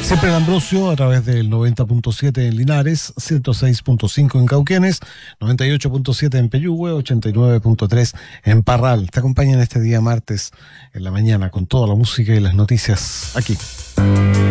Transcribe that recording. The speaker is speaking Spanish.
Siempre en Ambrosio, a través del 90.7 en Linares, 106.5 en Cauquenes, 98.7 en Peyúgue, 89.3 en Parral. Te acompañan este día martes en la mañana con toda la música y las noticias aquí.